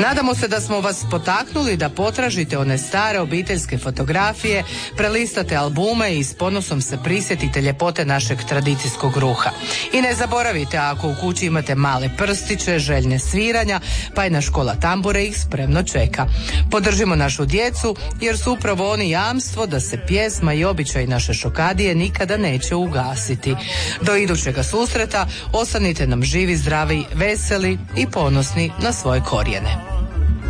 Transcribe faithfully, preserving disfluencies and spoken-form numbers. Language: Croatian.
Nadamo se da smo vas potaknuli da potražite one stare obiteljske fotografije, prelistate albume i s ponosom se prisjetite ljepote našeg tradicijskog ruha. I ne zaboravite, ako u kući imate male prstiće, željne sviranja, pa jedna škola tambure ih spremno čeka. Podržimo našu djecu, jer su upravo oni jamstvo da se pjesma i običaj naše šokadije nikada neće ugasiti. Do idućega susreta ostanite nam živi, zdravi, veseli i ponosni na svoje korijene.